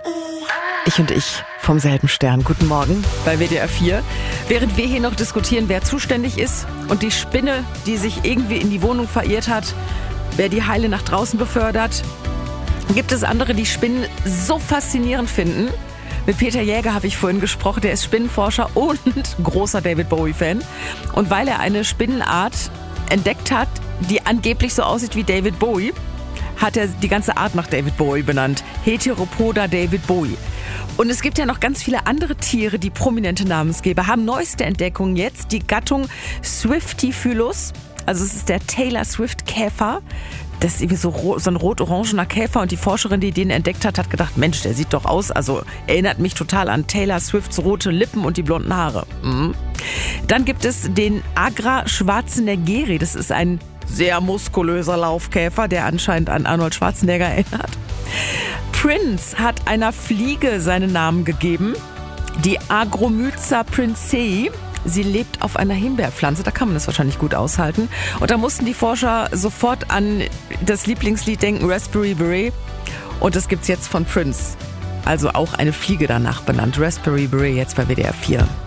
Ich und ich vom selben Stern. Guten Morgen bei WDR 4. Während wir hier noch diskutieren, wer zuständig ist und die Spinne, die sich irgendwie in die Wohnung verirrt hat, wer die heile nach draußen befördert, gibt es andere, die Spinnen so faszinierend finden. Mit Peter Jäger habe ich vorhin gesprochen, der ist Spinnenforscher und großer David Bowie-Fan. Und weil er eine Spinnenart entdeckt hat, die angeblich so aussieht wie David Bowie, hat er die ganze Art nach David Bowie benannt. Heteropoda David Bowie. Und es gibt ja noch ganz viele andere Tiere, die prominente Namensgeber haben. Neueste Entdeckung jetzt, die Gattung Swiftifylus. Also es ist der Taylor Swift Käfer. Das ist irgendwie so ein rot-orangener Käfer und die Forscherin, die den entdeckt hat, hat gedacht, Mensch, der sieht doch aus, also erinnert mich total an Taylor Swifts rote Lippen und die blonden Haare. Dann gibt es den Agra schwarzeneggeri. Das ist ein sehr muskulöser Laufkäfer, der anscheinend an Arnold Schwarzenegger erinnert. Prince hat einer Fliege seinen Namen gegeben, die Agromyza princei. Sie lebt auf einer Himbeerpflanze, da kann man das wahrscheinlich gut aushalten. Und da mussten die Forscher sofort an das Lieblingslied denken, Raspberry Beret. Und das gibt's jetzt von Prince. Also auch eine Fliege danach benannt, Raspberry Beret, jetzt bei WDR 4.